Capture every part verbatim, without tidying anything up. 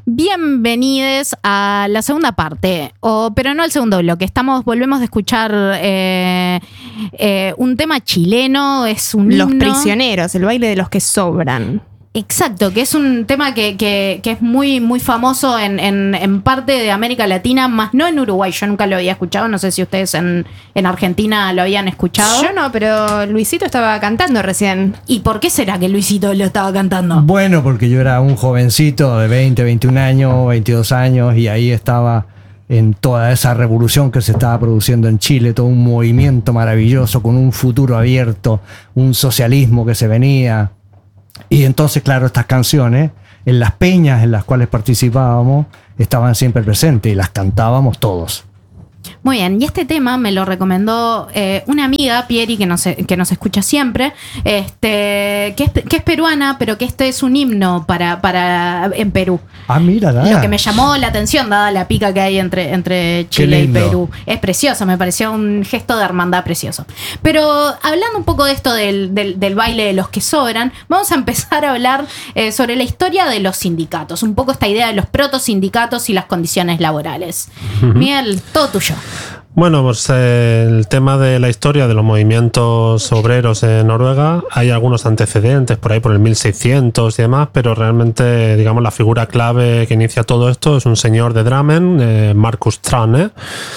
Bienvenidos a la segunda parte, o, pero no al segundo bloque. Estamos, volvemos a escuchar eh, eh, un tema chileno, es un Los himno. prisioneros, el baile de los que sobran. Exacto, que es un tema que, que, que es muy, muy famoso en, en, en parte de América Latina, más no en Uruguay. Yo nunca lo había escuchado, no sé si ustedes en, en Argentina lo habían escuchado. Yo no, pero Luisito estaba cantando recién. ¿Y por qué será que Luisito lo estaba cantando? Bueno, porque yo era un jovencito de veinte, veintiún años, veintidós años, y ahí estaba en toda esa revolución que se estaba produciendo en Chile, todo un movimiento maravilloso con un futuro abierto, un socialismo que se venía. Y entonces, claro, estas canciones, en las peñas en las cuales participábamos, estaban siempre presentes y las cantábamos todos. Muy bien, y este tema me lo recomendó eh, una amiga, Pieri, que nos, que nos escucha siempre, este, que, es, que es peruana, pero que este es un himno para, para en Perú. Ah, mira, nada. Lo que me llamó la atención, dada la pica que hay entre, entre Chile y Perú. Es precioso, me pareció un gesto de hermandad precioso. Pero hablando un poco de esto del, del, del baile de los que sobran, vamos a empezar a hablar eh, sobre la historia de los sindicatos, un poco esta idea de los protosindicatos y las condiciones laborales. Uh-huh. Miguel, todo tuyo. Bueno, pues eh, el tema de la historia de los movimientos obreros en Noruega, hay algunos antecedentes por ahí por el mil seiscientos y demás, pero realmente, digamos, la figura clave que inicia todo esto es un señor de Drammen, eh, Markus Trane,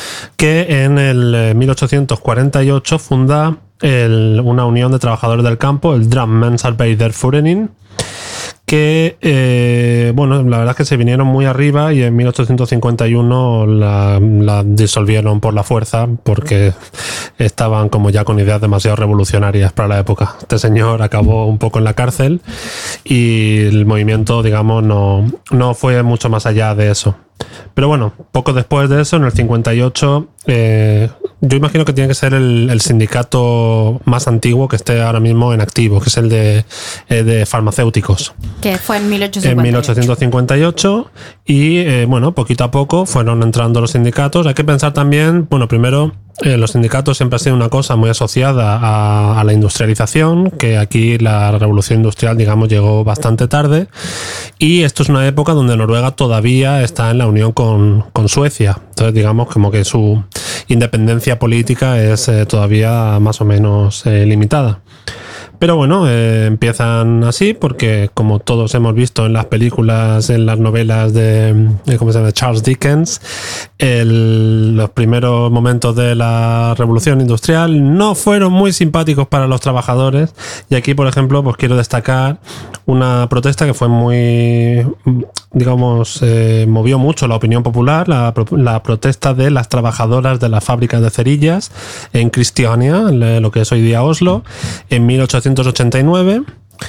que en el eh, mil ochocientos cuarenta y ocho funda el, una unión de trabajadores del campo, el Drammens Arbeiderforening, que, eh, bueno, la verdad es que se vinieron muy arriba y en mil ochocientos cincuenta y uno la, la disolvieron por la fuerza porque estaban como ya con ideas demasiado revolucionarias para la época. Este señor acabó un poco en la cárcel y el movimiento, digamos, no, no fue mucho más allá de eso. Pero bueno, poco después de eso, en el cincuenta y ocho, eh, yo imagino que tiene que ser el, el sindicato más antiguo que esté ahora mismo en activo, que es el de, eh, de farmacéuticos. Que fue en mil ochocientos cincuenta y ocho. En mil ochocientos cincuenta y ocho y, eh, bueno, poquito a poco fueron entrando los sindicatos. Hay que pensar también, bueno, primero, eh, los sindicatos siempre han sido una cosa muy asociada a, a la industrialización, que aquí la revolución industrial, digamos, llegó bastante tarde. Y esto es una época donde Noruega todavía está en la unión con, con Suecia. Entonces, digamos, como que su independencia política es eh, todavía más o menos eh, limitada. Pero bueno, eh, empiezan así porque, como todos hemos visto en las películas, en las novelas de, de ¿cómo se llama? Charles Dickens, el, los primeros momentos de la revolución industrial no fueron muy simpáticos para los trabajadores. Y aquí, por ejemplo, pues quiero destacar una protesta que fue muy, digamos, eh, movió mucho la opinión popular, la, la protesta de las trabajadoras de las fábricas de cerillas en Christiania, lo que es hoy día Oslo, en mil ochocientos ochenta y nueve.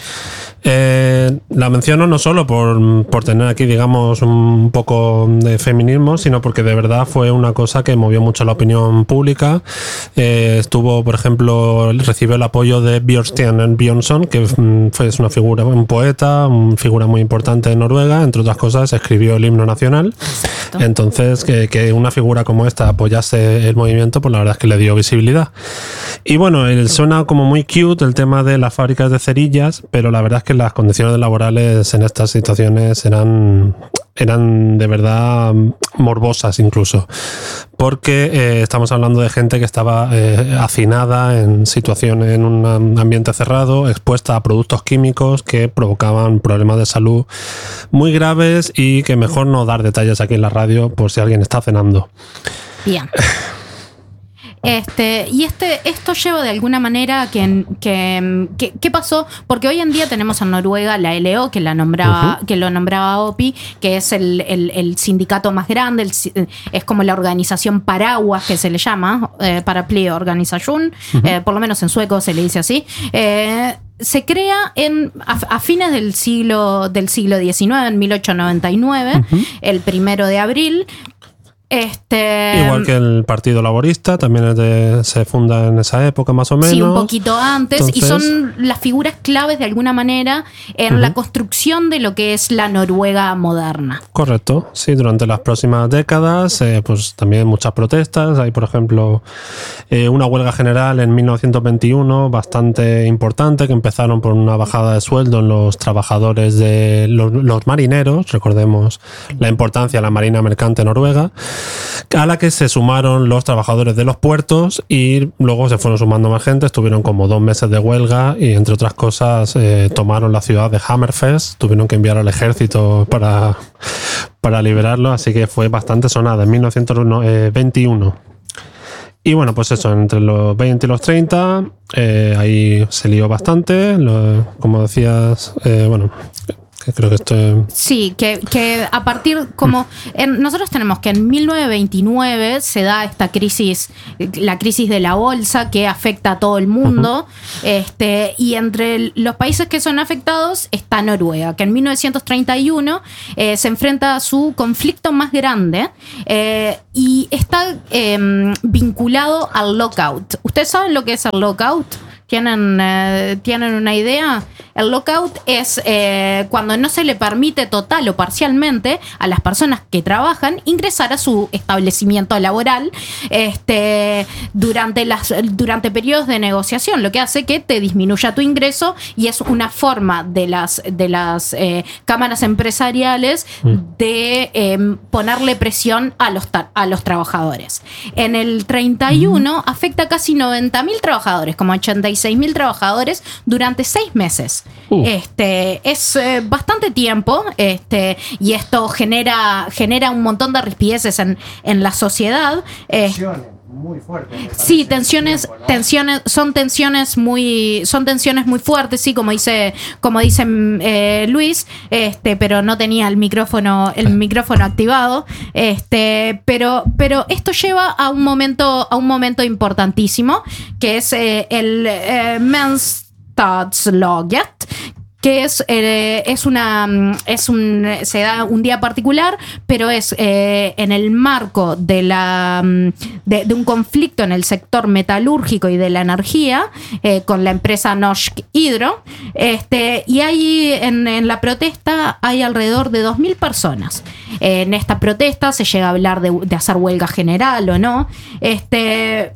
Eh, la menciono no solo por, por tener aquí, digamos, un poco de feminismo, sino porque de verdad fue una cosa que movió mucho la opinión pública. Eh, estuvo, por ejemplo, recibió el apoyo de Bjørnstjerne Bjørnson, que fue una figura, un poeta, una figura muy importante de Noruega. Entre otras cosas, escribió el himno nacional. Exacto. Entonces, que, que una figura como esta apoyase el movimiento, pues la verdad es que le dio visibilidad. Y bueno, el, suena como muy cute el tema de las fábricas de cerillas, pero la verdad es que las condiciones laborales en estas situaciones eran, eran de verdad morbosas incluso, porque eh, estamos hablando de gente que estaba eh, hacinada en situaciones, en un ambiente cerrado, expuesta a productos químicos que provocaban problemas de salud muy graves y que mejor no dar detalles aquí en la radio por si alguien está cenando. Bien. Este, y este, esto lleva de alguna manera que, que, que, ¿qué pasó? Porque hoy en día tenemos en Noruega la L O, que la nombraba, uh-huh. que lo nombraba Opi, que es el, el, el sindicato más grande, el, es como la organización paraguas que se le llama, eh, Paraply-organisation, uh-huh. eh, por lo menos en sueco se le dice así. Eh, se crea en, a, a fines del siglo, del siglo diecinueve, en mil ochocientos noventa y nueve, uh-huh. el primero de abril. Este, Igual que el Partido Laborista, también es de, se funda en esa época más o menos. Sí, un poquito antes. Entonces, y son las figuras claves de alguna manera en uh-huh. la construcción de lo que es la Noruega moderna. Correcto, sí, durante las próximas décadas, eh, pues también muchas protestas. Hay, por ejemplo, eh, una huelga general en mil novecientos veintiuno bastante importante, que empezaron por una bajada de sueldo en los trabajadores de los, los marineros. Recordemos la importancia de la Marina Mercante Noruega, a la que se sumaron los trabajadores de los puertos y luego se fueron sumando más gente. Estuvieron como dos meses de huelga y, entre otras cosas, eh, tomaron la ciudad de Hammerfest. Tuvieron que enviar al ejército para, para liberarlo, así que fue bastante sonada en mil novecientos veintiuno. Y bueno, pues eso, entre los veinte y los treinta, eh, ahí se lió bastante. Lo, como decías, eh, bueno... Creo que esto... Sí, que, que a partir como... En, nosotros tenemos que en mil novecientos veintinueve se da esta crisis, la crisis de la bolsa que afecta a todo el mundo. Uh-huh. este, y entre los países que son afectados está Noruega, que en mil novecientos treinta y uno eh, se enfrenta a su conflicto más grande eh, y está eh, vinculado al lockout. ¿Ustedes saben lo que es el lockout? ¿Tienen, eh, ¿Tienen una idea? El lockout es eh, cuando no se le permite total o parcialmente a las personas que trabajan ingresar a su establecimiento laboral este, durante, las, durante periodos de negociación, lo que hace que te disminuya tu ingreso y es una forma de las, de las eh, cámaras empresariales de eh, ponerle presión a los, a los trabajadores. En el treinta y uno uh-huh. afecta a casi noventa mil trabajadores, como ochenta y seis mil trabajadores durante seis meses. Uh. Este, es eh, bastante tiempo este, y esto genera, genera un montón de rispideces en, en la sociedad. Eh, muy fuertes. Sí, tensiones, tiempo, ¿no? tensiones, son tensiones muy, son tensiones muy fuertes, sí, como dice, como dice eh, Luis, este, pero no tenía el micrófono, el micrófono activado, este, pero, pero esto lleva a un momento, a un momento importantísimo, que es eh, el eh, Mensstadslaget, que es, eh, es una es un se da un día particular, pero es eh, en el marco de la de, de un conflicto en el sector metalúrgico y de la energía eh, con la empresa Norsk Hydro, este y ahí en, en la protesta hay alrededor de dos mil personas. Eh, en esta protesta se llega a hablar de, de hacer huelga general o no, este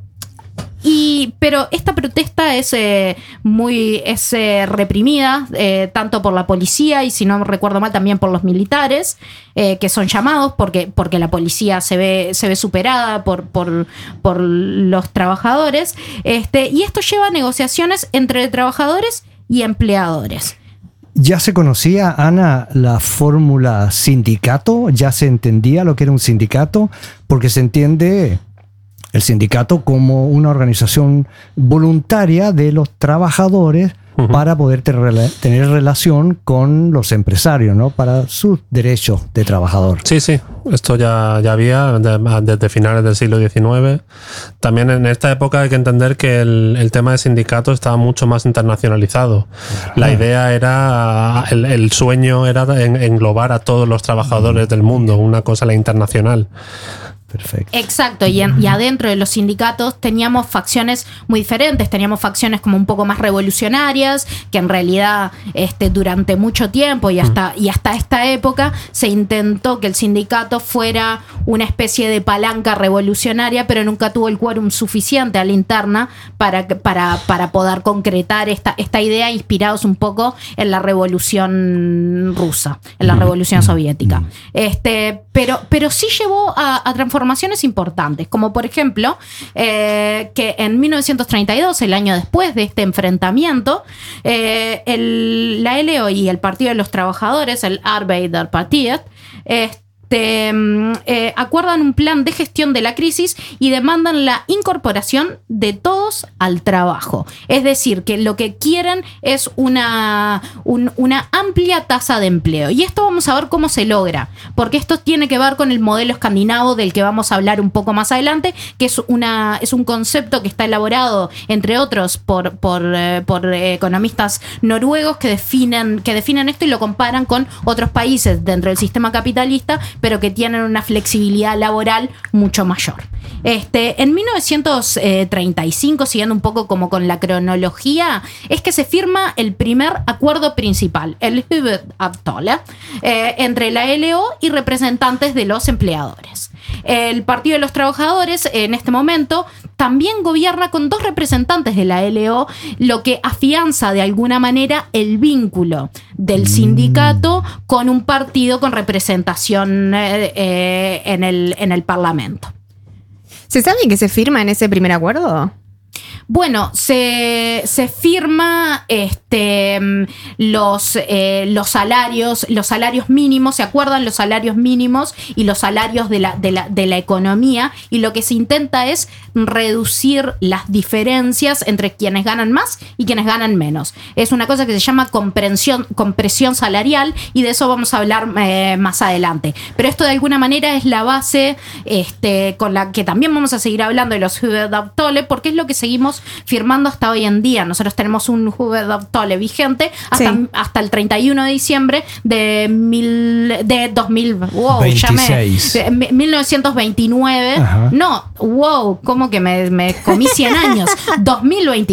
Y, pero esta protesta es eh, muy es, eh, reprimida eh, tanto por la policía y, si no recuerdo mal, también por los militares eh, que son llamados porque, porque la policía se ve, se ve superada por, por, por los trabajadores este, y esto lleva a negociaciones entre trabajadores y empleadores. ¿Ya se conocía, Ana, la fórmula sindicato? ¿Ya se entendía lo que era un sindicato? Porque se entiende el sindicato como una organización voluntaria de los trabajadores uh-huh. para poder ter- tener relación con los empresarios, ¿no? Para sus derechos de trabajador. Sí, sí, esto ya, ya había desde finales del siglo diecinueve. También en esta época hay que entender que el, el tema de sindicatos estaba mucho más internacionalizado. La idea era, el, el sueño era englobar a todos los trabajadores uh-huh. del mundo, una cosa la internacional. Perfecto. Exacto, y, en, y adentro de los sindicatos teníamos facciones muy diferentes, teníamos facciones como un poco más revolucionarias, que en realidad este, durante mucho tiempo y hasta, y hasta esta época se intentó que el sindicato fuera una especie de palanca revolucionaria, pero nunca tuvo el quórum suficiente a la interna para, para, para poder concretar esta, esta idea, inspirados un poco en la revolución rusa, en la revolución soviética. Este, pero, pero sí llevó a, a transformar transformaciones importantes, como por ejemplo eh, que en mil novecientos treinta y dos, el año después de este enfrentamiento, eh, el, la L O y el Partido de los Trabajadores, el Arbeiderpartiet, eh, Te, eh, acuerdan un plan de gestión de la crisis y demandan la incorporación de todos al trabajo. Es decir, que lo que quieren es una, un, una amplia tasa de empleo. Y esto vamos a ver cómo se logra, porque esto tiene que ver con el modelo escandinavo del que vamos a hablar un poco más adelante, que es, una, es un concepto que está elaborado, entre otros, por, por, eh, por economistas noruegos que definen, que definen esto y lo comparan con otros países dentro del sistema capitalista, pero que tienen una flexibilidad laboral mucho mayor. Este, en mil novecientos treinta y cinco, siguiendo un poco como con la cronología, es que se firma el primer acuerdo principal, el huvudavtal, eh, entre la L O y representantes de los empleadores. El Partido de los Trabajadores en este momento también gobierna con dos representantes de la L O, lo que afianza de alguna manera el vínculo del sindicato con un partido con representación eh, eh, en el, en el Parlamento. ¿Se sabe qué se firma en ese primer acuerdo? Bueno, se, se firma este, los, eh, los salarios, los salarios mínimos, se acuerdan los salarios mínimos y los salarios de la, de la, de la economía, y lo que se intenta es reducir las diferencias entre quienes ganan más y quienes ganan menos. Es una cosa que se llama comprensión, compresión salarial, y de eso vamos a hablar eh, más adelante. Pero esto de alguna manera es la base este, con la que también vamos a seguir hablando de los huvudavtal, porque es lo que seguimos firmando hasta hoy en día. Nosotros tenemos un huvudavtal vigente hasta, sí. hasta el treinta y uno de diciembre de, mil, de dos mil, wow, veintiséis. Ya me, mil novecientos veintinueve. Ajá. No, wow, como que me, me comí cien años. dos mil veintiséis.